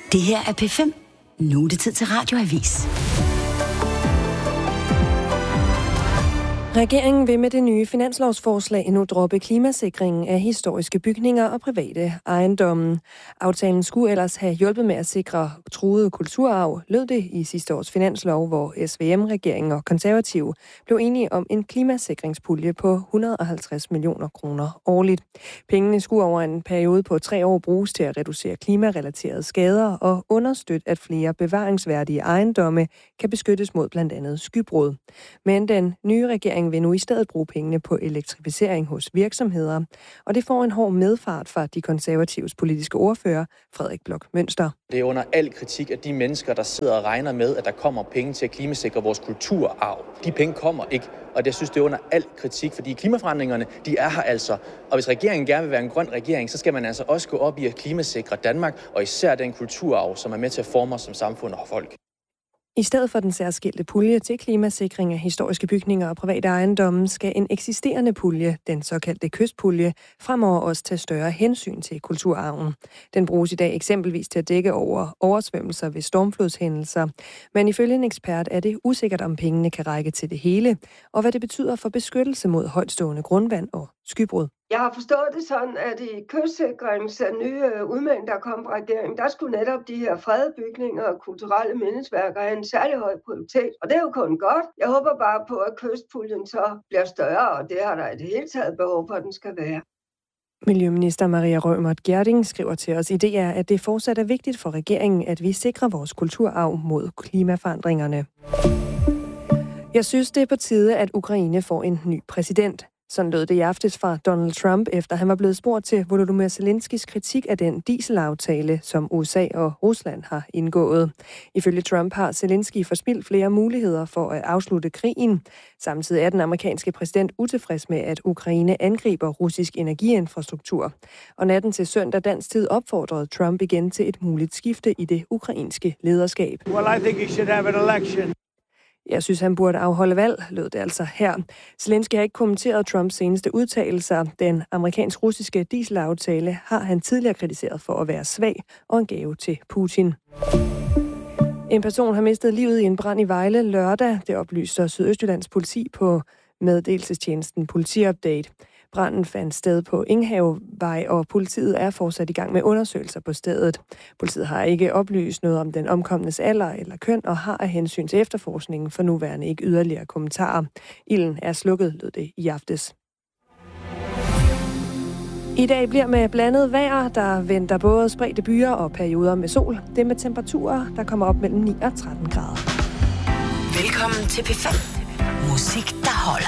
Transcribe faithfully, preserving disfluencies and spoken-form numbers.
Det her er P fem. Nu er det tid til Radioavis. Regeringen vil med det nye finanslovsforslag nu droppe klimasikringen af historiske bygninger og private ejendomme. Aftalen skulle ellers have hjulpet med at sikre truede kulturarv, lød det i sidste års finanslov, hvor S V M-regeringen og konservative blev enige om en klimasikringspulje på et hundrede og halvtreds millioner kroner årligt. Pengene skulle over en periode på tre år bruges til at reducere klimarelaterede skader og understøtte, at flere bevaringsværdige ejendomme kan beskyttes mod blandt andet skybrud. Men den nye regering vil nu i stedet bruge pengene på elektrificering hos virksomheder, og det får en hård medfart fra de konservatives politiske ordfører, Frederik Bloch Münster. Det er under al kritik af de mennesker, der sidder og regner med, at der kommer penge til at klimasikre vores kulturarv. De penge kommer ikke, og det synes det er under al kritik, fordi klimaforandringerne, de er her altså. Og hvis regeringen gerne vil være en grøn regering, så skal man altså også gå op i at klimasikre Danmark, og især den kulturarv, som er med til at forme os som samfund og folk. I stedet for den særskilte pulje til klimasikring af historiske bygninger og private ejendomme, skal en eksisterende pulje, den såkaldte kystpulje, fremover også tage større hensyn til kulturarven. Den bruges i dag eksempelvis til at dække over oversvømmelser ved stormflodshændelser, men ifølge en ekspert er det usikkert, om pengene kan række til det hele, og hvad det betyder for beskyttelse mod højtstående grundvand og skybrud. Jeg har forstået det sådan, at i kystsikrings nye udmelding, der kom fra regeringen, der skulle netop de her fredede bygninger og kulturelle mindesværker have en særlig høj prioritet. Og det er jo kun godt. Jeg håber bare på, at kystpuljen så bliver større, og det har der i det hele taget behov for, at den skal være. Miljøminister Maria Reumert Gjerding skriver til os i D R, at det fortsat er vigtigt for regeringen, at vi sikrer vores kulturarv mod klimaforandringerne. Jeg synes, det er på tide, at Ukraine får en ny præsident. Sådan lød det i aftes fra Donald Trump, efter han var blevet spurgt til Volodymyr Zelenskys kritik af den dieselaftale, som U S A og Rusland har indgået. Ifølge Trump har Zelensky forspildt flere muligheder for at afslutte krigen. Samtidig er den amerikanske præsident utilfreds med, at Ukraine angriber russisk energiinfrastruktur. Og natten til søndag dansk tid opfordrede Trump igen til et muligt skifte i det ukrainske lederskab. Well, I think he should have an election. Jeg synes, han burde afholde valg, lød det altså her. Zelensky har ikke kommenteret Trumps seneste udtalelser. Den amerikansk-russiske dieselaftale har han tidligere kritiseret for at være svag og en gave til Putin. En person har mistet livet i en brand i Vejle lørdag. Det oplyser Sydøstjyllands politi på meddelelsestjenesten Politiupdate. Branden fandt sted på Enghavevej, og politiet er fortsat i gang med undersøgelser på stedet. Politiet har ikke oplyst noget om den omkomnes alder eller køn, og har af hensyn til efterforskningen for nuværende ikke yderligere kommentarer. Ilden er slukket, lød det i aftes. I dag bliver med blandet vejr, der venter både spredte byer og perioder med sol. Det er med temperaturer, der kommer op mellem ni og tretten grader. Velkommen til P fem. Musik, der holder.